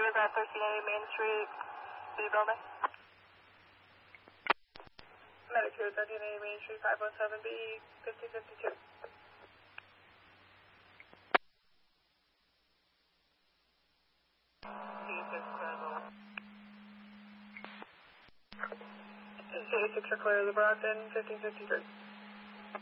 clear about 1380 Main Street, city building. Medicare 1380 Main Street, 517B, 5052. City 6 are clear, the Brockton, 1553.